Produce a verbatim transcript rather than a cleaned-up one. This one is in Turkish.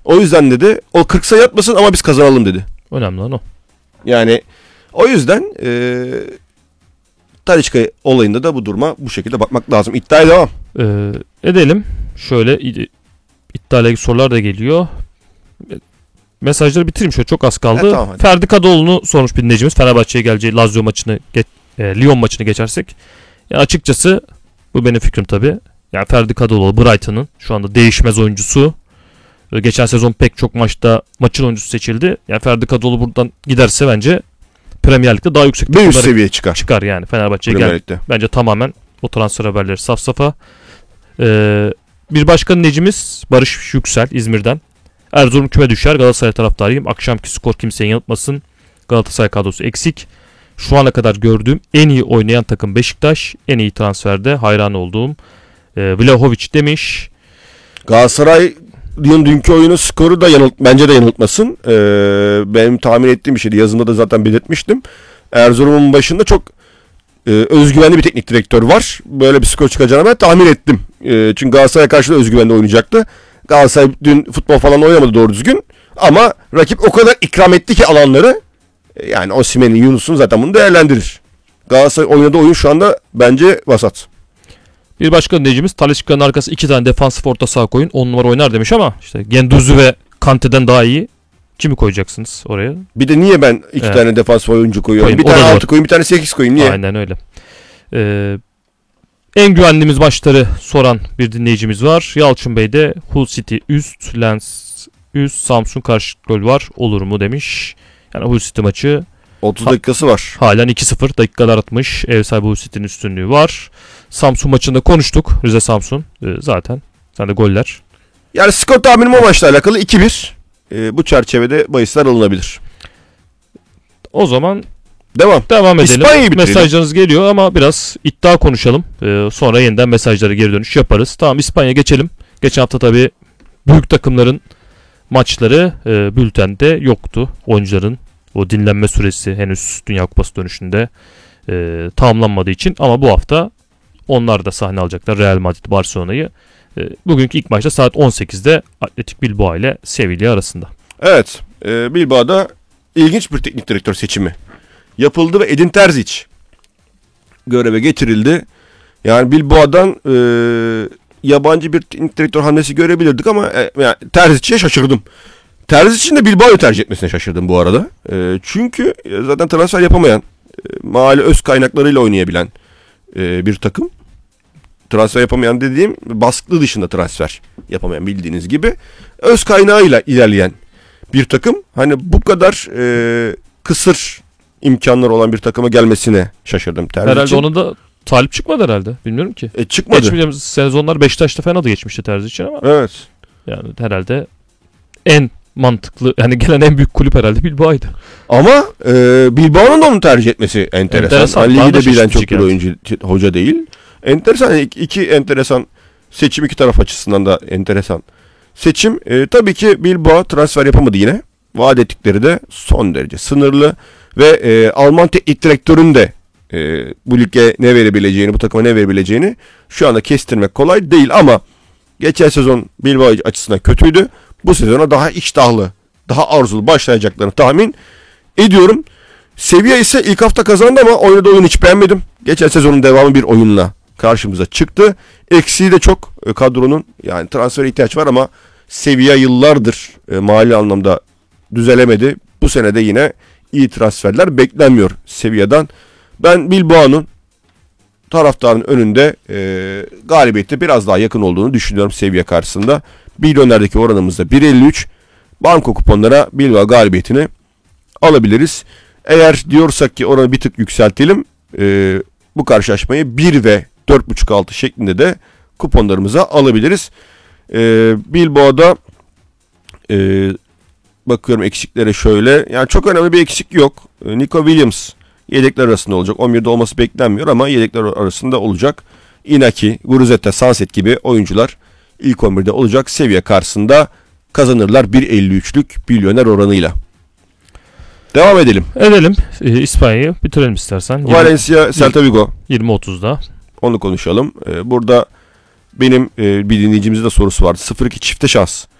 O yüzden dedi o kırk sayı atmasın ama biz kazanalım dedi. Önemli olan o. Yani o yüzden e, Talisca olayında da bu duruma bu şekilde bakmak lazım. İddiaya devam. Ee, edelim. Şöyle iddiayla ilgili sorular da geliyor. Mesajları bitireyim şöyle, çok az kaldı. E, tamam, Ferdi Kadıoğlu'nu sormuş bir dinleyicimiz. Fenerbahçe'ye geleceği Lazio maçını, geç, e, Lyon maçını geçersek. Ya açıkçası bu benim fikrim tabii. Yani Ferdi Kadıoğlu Brighton'ın şu anda değişmez oyuncusu. Geçen sezon pek çok maçta maçın oyuncusu seçildi. Yani Ferdi Kadıoğlu buradan giderse bence Premier Lig'de daha yüksek bir üst seviye çıkar. Çıkar yani Fenerbahçe'ye gel. Bence tamamen o transfer haberleri safsafa. Ee, bir başka dinleyicimiz Barış Yüksel İzmir'den. Erzurum küme düşer. Galatasaray taraftarıyım. Akşamki skor kimseyi yanıltmasın. Galatasaray kadrosu eksik. Şu ana kadar gördüğüm en iyi oynayan takım Beşiktaş. En iyi transferde hayran olduğum e, Vlahovic demiş. Galatasaray'ın dünkü oyunun skoru da yanılt, bence de yanıltmasın. Ee, benim tahmin ettiğim bir şeydi. Yazımda da zaten belirtmiştim. Erzurum'un başında çok e, özgüvenli bir teknik direktör var. Böyle bir skor çıkacağını ben tahmin ettim. E, çünkü Galatasaray'a karşı da özgüvenli oynayacaktı. Galatasaray dün futbol falan oynamadı doğru düzgün. Ama rakip o kadar ikram etti ki alanları. Yani Osimhen'in, Yunus'un zaten bunu değerlendirir. Galatasaray oynadığı oyun şu anda bence vasat. Bir başka dinleyicimiz Talisca'nın arkası iki tane defansif orta saha koyun. on numara oynar demiş ama işte Gendouzi ve Kante'den daha iyi. Kimi koyacaksınız oraya? Bir de niye ben iki evet. tane defansif oyuncu koyuyorum? Koyayım, bir tane altı koyayım, bir tane sekiz koyayım. Niye? Aynen öyle. Ee, en güvendiğimiz maçları soran bir dinleyicimiz var. Yalçın Bey de Hull City üst, Lens üst, Samsun karşı gol var. Olur mu demiş. Yani Hull City maçı otuz dakikası var. Halen iki sıfır dakikalar atmış. Ev sahibi Hull City'nin üstünlüğü var. Samsun maçında konuştuk. Rize Samsun ee, zaten. Sen de goller. Yani skor tahminim o maçla alakalı iki bir. Ee, bu çerçevede bahisler alınabilir. O zaman devam. Devam edelim. Mesajlarınız geliyor ama biraz iddia konuşalım. Ee, sonra yeniden mesajlara geri dönüş yaparız. Tamam, İspanya geçelim. Geçen hafta tabii büyük takımların maçları e, bültende yoktu. Oyuncuların o dinlenme süresi henüz Dünya Kupası dönüşünde e, tamamlanmadığı için. Ama bu hafta onlar da sahne alacaklar. Real Madrid, Barcelona'yı. E, bugünkü ilk maçta saat on sekizde Atletik Bilbao ile Sevilla arasında. Evet. E, Bilbao'da ilginç bir teknik direktör seçimi yapıldı ve Edin Terzic göreve getirildi. Yani Bilbao'dan e, yabancı bir teknik direktör hamlesi görebilirdik ama e, yani Terzic'e şaşırdım. Terzic'in de Bilbao'yu tercih etmesine şaşırdım bu arada. E, çünkü zaten transfer yapamayan, e, mahalle öz kaynaklarıyla oynayabilen e, bir takım. Transfer yapamayan dediğim baskı dışında transfer yapamayan, bildiğiniz gibi öz kaynağıyla ilerleyen bir takım. Hani bu kadar e, kısır imkanlar olan bir takıma gelmesine şaşırdım. Terzic herhalde için. onu da talip çıkmadı herhalde. Bilmiyorum ki. E, çıkmadı. Geçmeyeceğimiz sezonlar Beşiktaş'ta fena da geçmişti Terzic için ama. Evet. Yani herhalde en mantıklı, yani gelen en büyük kulüp herhalde Bilbao'ydu. Ama e, Bilbao'nun da onu tercih etmesi enteresan. enteresan. Ligi de bilen çok bir oyuncu, hoca değil. Enteresan. İki enteresan seçim, iki taraf açısından da enteresan seçim. E, tabii ki Bilbao transfer yapamadı yine. Vaat ettikleri de son derece sınırlı. Ve e, Alman teknik direktörün de e, bu lige ne verebileceğini, bu takıma ne verebileceğini şu anda kestirmek kolay değil. Ama geçen sezon Bilbao açısından kötüydü. Bu sezona daha iştahlı, daha arzulu başlayacaklarını tahmin ediyorum. Sevilla ise ilk hafta kazandı ama oynadığı oyunu hiç beğenmedim. Geçen sezonun devamı bir oyunla karşımıza çıktı. Eksiği de çok e, kadronun, yani transfere ihtiyaç var ama Sevilla yıllardır e, mali anlamda düzelemedi. Bu sene de yine iyi transferler beklenmiyor Sevilla'dan. Ben Bilbao'nun taraftarın önünde e, galibiyette biraz daha yakın olduğunu düşünüyorum Sevilla karşısında. Milyonlardaki oranımızda bir elli üç. Banko kuponlara Bilbao galibiyetini alabiliriz. Eğer diyorsak ki oranı bir tık yükseltelim, e, bu karşılaşmayı bir ve dört buçuk altı şeklinde de kuponlarımıza alabiliriz. E, Bilbao'da e, bakıyorum eksiklere şöyle. Yani çok önemli bir eksik yok. E, Nico Williams yedekler arasında olacak. on birde olması beklenmiyor ama yedekler arasında olacak. Inaki, Guruzetto, Sanset gibi oyuncular ilk on birde olacak. Sevilla karşısında kazanırlar bir elli üçlük milyoner oranıyla. Devam edelim. Edelim. Ee, İspanya'yı bitirelim istersen. Valencia, Celta Vigo. yirmi otuzda. Onu konuşalım. Ee, burada benim e, bir dinleyicimizin de sorusu vardı. sıfır iki çifte şans